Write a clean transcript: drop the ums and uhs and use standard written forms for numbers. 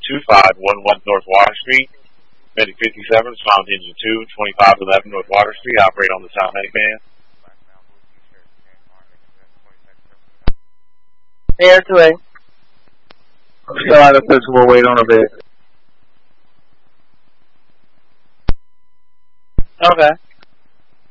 2511 North Water Street. Medic 57, respond to engine 2, 2511 North Water Street. Operate on the South Medic band. Air to A. Still out of pistol, we'll wait on a bit. Okay.